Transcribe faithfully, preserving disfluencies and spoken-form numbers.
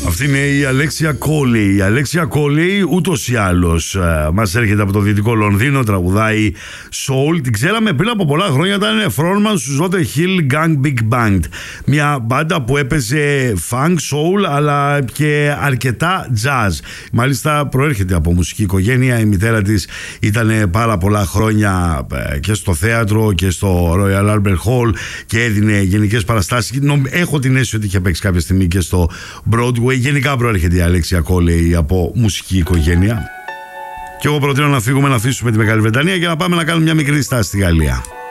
Αυτή είναι η Αλέξια Κόλεϊ. Η Αλέξια Κόλεϊ ούτως ή άλλως ε, μας έρχεται από το δυτικό Λονδίνο, τραγουδάει soul. Την ξέραμε πριν από πολλά χρόνια, ήταν frontman στους Rother Hill Gang Big Band. Μια μπάντα που έπαιζε funk, soul αλλά και αρκετά jazz. Μάλιστα προέρχεται από μουσική οικογένεια. Η μητέρα της ήταν πάρα πολλά χρόνια ε, και στο θέατρο και στο Royal Albert Hall και έδινε γενικές παραστάσεις. Έχω την αίσθηση ότι είχε παίξει κάποια στιγμή και στο Broadway. Γενικά προέρχεται η Αλέξια Κόλεϊ από μουσική οικογένεια. Και εγώ προτείνω να φύγουμε, να αφήσουμε τη Μεγάλη Βρετανία και να πάμε να κάνουμε μια μικρή στάση στη Γαλλία.